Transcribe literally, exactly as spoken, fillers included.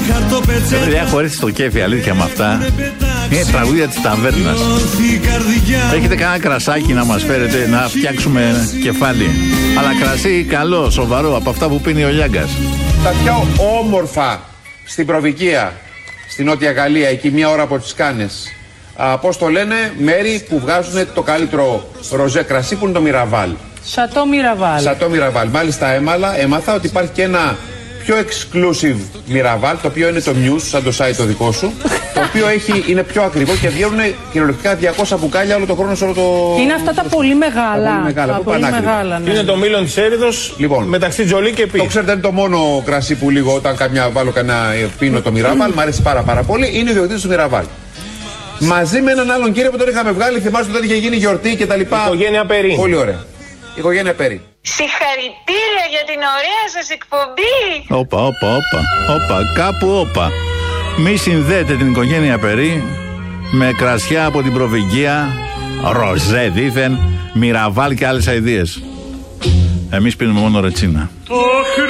Παιδιά, χωρίς το κέφι, αλήθεια με αυτά. Είναι τραγούδια της ταβέρνας. Έχετε κανένα κρασάκι να μας φέρετε, να φτιάξουμε κεφάλι? Αλλά κρασί καλό, σοβαρό, από αυτά που πίνει ο Λιάγκας. Τα πιο όμορφα στην Προβικία, στην Νότια Γαλλία, εκεί μία ώρα από τις Κάνες. Πώς το λένε, μέρη που βγάζουν το καλύτερο ροζέ κρασί, που είναι το Μιραβάλ. Σατό Μιραβάλ. Σατό Μιραβάλ. Μάλιστα έμαλα, έμαθα ότι υπάρχει και ένα πιο exclusive Μιραβάλ, το οποίο είναι το News, σαν το site το δικό σου, το οποίο έχει, είναι πιο ακριβό και βγαίνουν κυριολεκτικά διακόσια μπουκάλια όλο το χρόνο σε όλο το... Είναι αυτά τα πολύ μεγάλα. Τα πολύ μεγάλα, που πολύ μεγάλα, ναι. Είναι το μήλον της Έριδος, λοιπόν, μεταξύ Τζολί και Πι. Το ξέρετε, είναι το μόνο κρασί που λίγο όταν καμιά βάλω κανένα πίνω το Μιραβάλ, mm. μου αρέσει πάρα πάρα πολύ, είναι ο ιδιοκτήτης του Μιραβάλ. Μαζί με έναν άλλον κύριο που τον είχαμε βγάλει, θυμάστε ότι είχε γίνει γιορτή και τα λοιπά. Οικογένεια Περί. Πολύ ωραία. Οικογένεια Περί. Συγχαρητήρια για την ωραία σας εκπομπή. Όπα, όπα, όπα, όπα, κάπου όπα. Μη συνδέετε την οικογένεια Περί με κρασιά από την Προβικία, ροζέ δήθεν, Μιραβάλ και άλλες αηδίες. Εμείς πίνουμε μόνο ρετσίνα.